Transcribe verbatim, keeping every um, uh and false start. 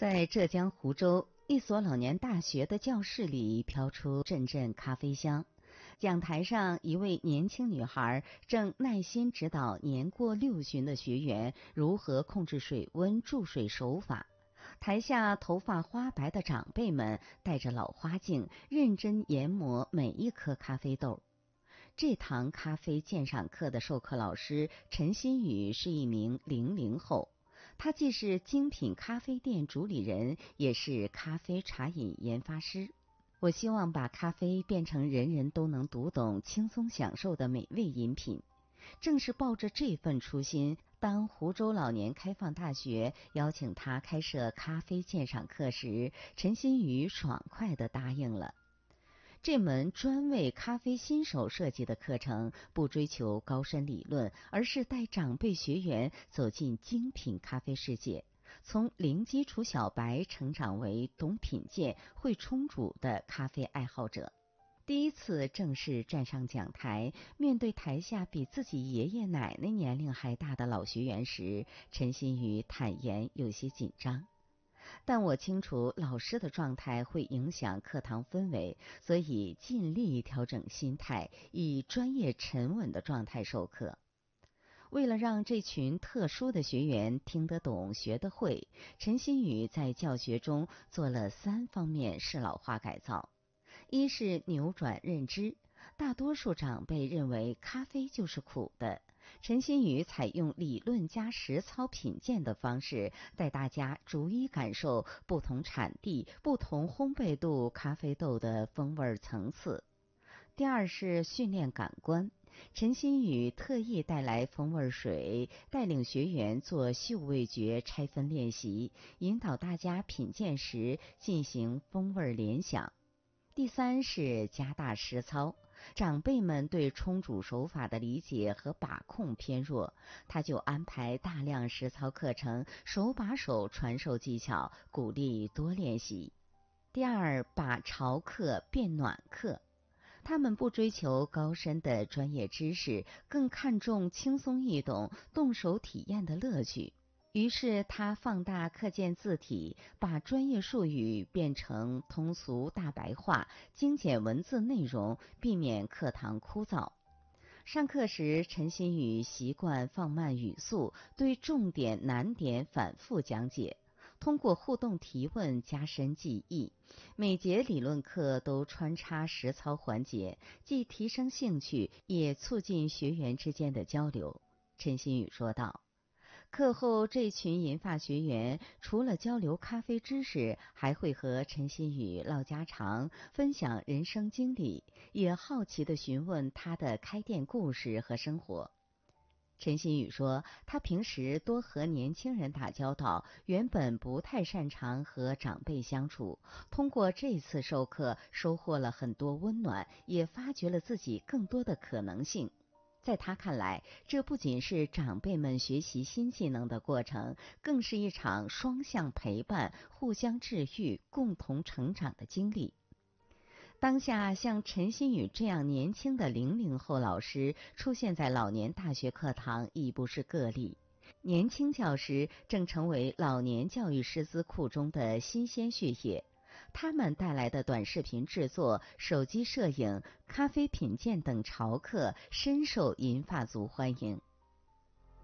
在浙江湖州一所老年大学的教室里飘出阵阵咖啡香，讲台上一位年轻女孩正耐心指导年过六旬的学员如何控制水温注水手法。台下头发花白的长辈们戴着老花镜，认真研磨每一颗咖啡豆。这堂咖啡鉴赏课的授课老师陈新宇是一名零零后，他既是精品咖啡店主理人，也是咖啡茶饮研发师。我希望把咖啡变成人人都能读懂、轻松享受的美味饮品。正是抱着这份初心，当湖州老年开放大学邀请他开设咖啡鉴赏课时，陈新宇爽快地答应了。这门专为咖啡新手设计的课程不追求高深理论，而是带长辈学员走进精品咖啡世界，从零基础小白成长为懂品鉴、会冲煮的咖啡爱好者。第一次正式站上讲台，面对台下比自己爷爷奶奶年龄还大的老学员时，陈新宇坦言有些紧张。但我清楚老师的状态会影响课堂氛围，所以尽力调整心态，以专业沉稳的状态授课。为了让这群特殊的学员听得懂、学得会，陈新宇在教学中做了三方面适老化改造。一是扭转认知，大多数长辈认为咖啡就是苦的，陈新宇采用理论加实操品鉴的方式，带大家逐一感受不同产地、不同烘焙度咖啡豆的风味层次。第二是训练感官，陈新宇特意带来风味水，带领学员做嗅味觉拆分练习，引导大家品鉴时进行风味联想。第三是加大实操，长辈们对冲煮手法的理解和把控偏弱，他就安排大量实操课程，手把手传授技巧，鼓励多练习。第二，把潮课变暖课，他们不追求高深的专业知识，更看重轻松易懂、动手体验的乐趣。于是他放大课件字体，把专业术语变成通俗大白话，精简文字内容，避免课堂枯燥。上课时，陈新宇习惯放慢语速，对重点难点反复讲解，通过互动提问加深记忆。每节理论课都穿插实操环节，既提升兴趣，也促进学员之间的交流。陈新宇说道。课后，这群银发学员除了交流咖啡知识，还会和陈新宇唠家常，分享人生经历，也好奇地询问他的开店故事和生活。陈新宇说，他平时多和年轻人打交道，原本不太擅长和长辈相处，通过这次授课收获了很多温暖，也发掘了自己更多的可能性。在他看来，这不仅是长辈们学习新技能的过程，更是一场双向陪伴、互相治愈、共同成长的经历。当下像陈新宇这样年轻的零零后老师出现在老年大学课堂已不是个例，年轻教师正成为老年教育师资库中的新鲜血液。他们带来的短视频制作、手机摄影、咖啡品鉴等潮课深受银发族欢迎。